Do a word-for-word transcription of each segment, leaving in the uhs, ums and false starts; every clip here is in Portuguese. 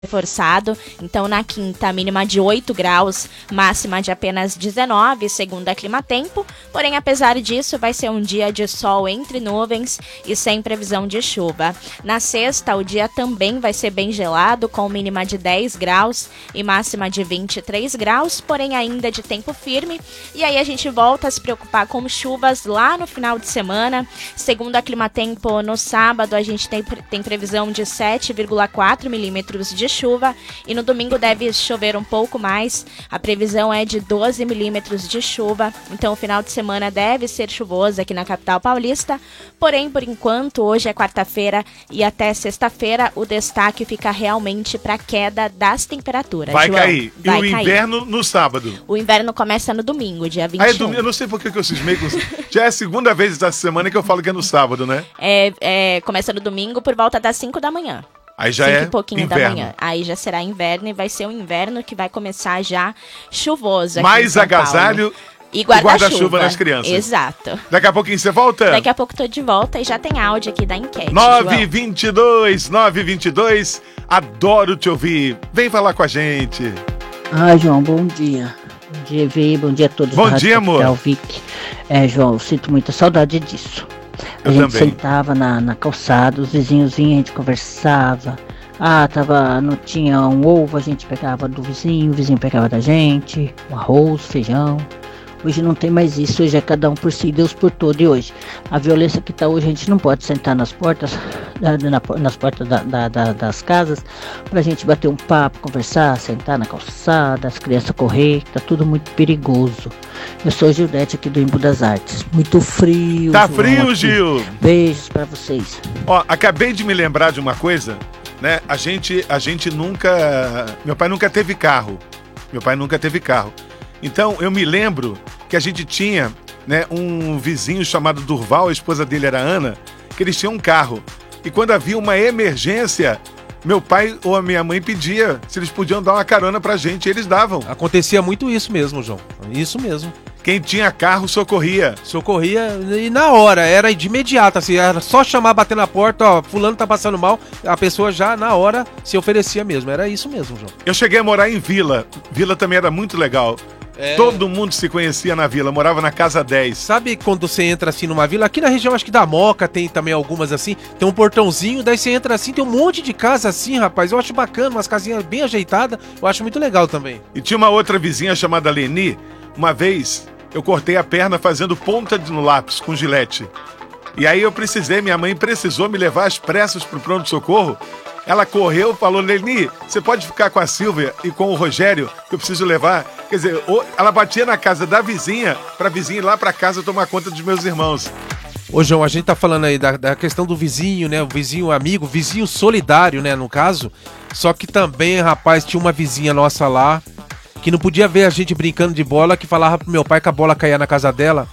reforçado, então na quinta mínima de oito graus, máxima de apenas dezenove, segundo a Climatempo, porém apesar disso vai ser um dia de sol entre nuvens e sem previsão de chuva. Na sexta o dia também vai ser bem gelado, com mínima de dez graus e máxima de vinte e três graus, porém ainda de tempo firme, e aí a gente volta a se preocupar com chuvas lá no final de semana. Segundo a Climatempo, no sábado a gente tem, tem previsão de sete vírgula quatro milímetros de chuva e no domingo deve chover um pouco mais. A previsão é de doze milímetros de chuva, então o final de semana deve ser chuvoso aqui na capital paulista, porém por enquanto hoje é quarta-feira e até sexta-feira o destaque fica realmente para a queda das temperaturas. Vai João, cair. E vai o cair. Inverno no sábado? O inverno começa no domingo, dia vinte e um. Ah, é domingo? Eu não sei por que que eu cismei com... Já é a segunda vez essa semana que eu falo que é no sábado, né? É, é, começa no domingo por volta das cinco da manhã. Aí já Cinco é e pouquinho inverno. da manhã. Aí já será inverno e vai ser um inverno que vai começar já chuvoso aqui Mais em São agasalho Paulo. E guarda-chuva. guarda-chuva nas crianças. Exato. Daqui a pouquinho você volta? Daqui a pouco tô de volta e já tem áudio aqui da enquete. nove e vinte e dois, nove e vinte e dois, adoro te ouvir. Vem falar com a gente. Ah, João, bom dia. Bom dia, Vi, bom dia a todos. Bom dia, amor. Vic. É, João, eu sinto muita saudade disso. A Eu gente também. sentava na, na calçada, os vizinhos vinham, a gente conversava. Ah, tava, não tinha um ovo, a gente pegava do vizinho, o vizinho pegava da gente, o arroz, feijão. Hoje não tem mais isso, hoje é cada um por si, Deus por todo. E hoje, a violência que tá hoje, a gente não pode sentar nas portas, na, na, nas portas da, da, da, das casas, pra gente bater um papo, conversar, sentar na calçada, as crianças correr, tá tudo muito perigoso. Eu sou Gildete aqui do Embu das Artes. Muito frio. Tá João, frio, aqui. Gil? Beijos pra vocês. Ó, acabei de me lembrar de uma coisa, né? A gente, a gente nunca... Meu pai nunca teve carro. Meu pai nunca teve carro. Então, eu me lembro que a gente tinha, né, um vizinho chamado Durval, a esposa dele era Ana, que eles tinham um carro. E quando havia uma emergência, meu pai ou a minha mãe pedia se eles podiam dar uma carona pra gente, e eles davam. Acontecia muito isso mesmo, João. Isso mesmo. Quem tinha carro socorria. Socorria e na hora, era de imediato, assim, era só chamar, bater na porta, ó, fulano tá passando mal, a pessoa já na hora se oferecia mesmo, era isso mesmo, João. Eu cheguei a morar em Vila, Vila também era muito legal. É. Todo mundo se conhecia na vila, morava na casa dez. Sabe quando você entra assim numa vila? Aqui na região, acho que da Moca tem também algumas assim, tem um portãozinho, daí você entra assim, tem um monte de casa assim, rapaz, eu acho bacana, umas casinhas bem ajeitadas, eu acho muito legal também. E tinha uma outra vizinha chamada Leni, uma vez eu cortei a perna fazendo ponta no lápis com gilete. E aí eu precisei, minha mãe precisou me levar às pressas pro pronto-socorro. Ela correu, falou, Leni, você pode ficar com a Silvia e com o Rogério, que eu preciso levar. Quer dizer, ela batia na casa da vizinha, pra vizinha ir lá pra casa tomar conta dos meus irmãos. Ô, João, a gente tá falando aí da, da questão do vizinho, né? O vizinho amigo, vizinho solidário, né, no caso. Só que também, rapaz, tinha uma vizinha nossa lá, que não podia ver a gente brincando de bola, que falava pro meu pai que a bola caía na casa dela.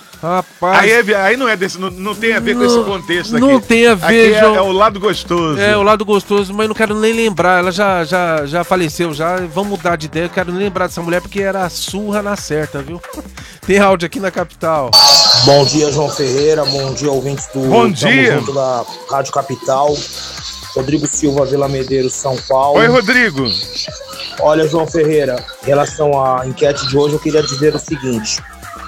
Rapaz. Aí, é, aí não é desse, não, não tem a ver não, com esse contexto aqui. Não tem a ver, aqui João. É, é o lado gostoso. É, o lado gostoso, mas não quero nem lembrar. Ela já, já, já faleceu, já. Vamos mudar de ideia. Eu quero nem lembrar dessa mulher porque era a surra na certa, viu? Tem áudio aqui na capital. Bom dia, João Ferreira. Bom dia, ouvintes do Bom dia. Junto da Rádio Capital. Rodrigo Silva, Vila Medeiros, São Paulo. Oi, Rodrigo. Olha, João Ferreira, em relação à enquete de hoje, eu queria dizer o seguinte.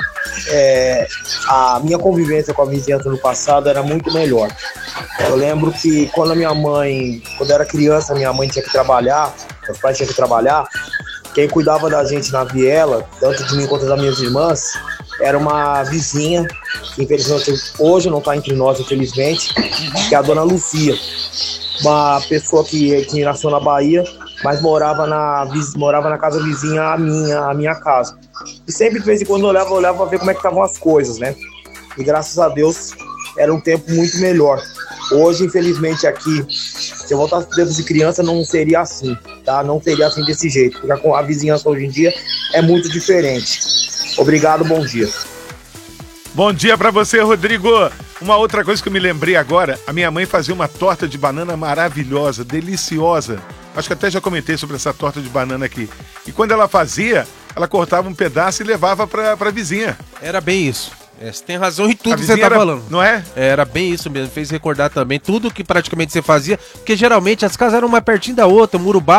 É, a minha convivência com a vizinhança no passado era muito melhor. Eu lembro que quando a minha mãe, quando eu era criança, minha mãe tinha que trabalhar, meus pais tinham que trabalhar, quem cuidava da gente na viela, tanto de mim quanto das minhas irmãs, era uma vizinha, que infelizmente hoje não está entre nós, infelizmente, que é a dona Luzia. Uma pessoa que, que nasceu na Bahia, mas morava na, morava na casa vizinha à minha, à minha casa. E sempre, de vez em quando, eu olhava, eu olhava pra ver como é que estavam as coisas, né? E graças a Deus, era um tempo muito melhor. Hoje, infelizmente, aqui, se eu voltasse para tempos de criança, não seria assim, tá? Não seria assim desse jeito, porque a vizinhança hoje em dia é muito diferente. Obrigado, bom dia. Bom dia pra você, Rodrigo. Uma outra coisa que eu me lembrei agora, a minha mãe fazia uma torta de banana maravilhosa, deliciosa. Acho que até já comentei sobre essa torta de banana aqui. E quando ela fazia, ela cortava um pedaço e levava pra, pra vizinha. Era bem isso. É, você tem razão em tudo A que você vizinha tá era- falando. Não é? Era bem isso mesmo, fez recordar também tudo que praticamente você fazia, porque geralmente as casas eram uma pertinho da outra, muro baixo.